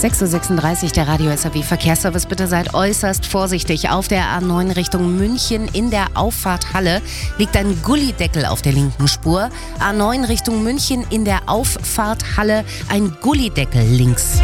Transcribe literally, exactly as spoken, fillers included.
sechs Uhr sechsunddreißig, der Radio S R W Verkehrsservice. Bitte seid äußerst vorsichtig. Auf der A neun Richtung München in der Auffahrt Halle liegt ein Gullideckel auf der linken Spur. A neun Richtung München in der Auffahrt Halle ein Gullideckel links.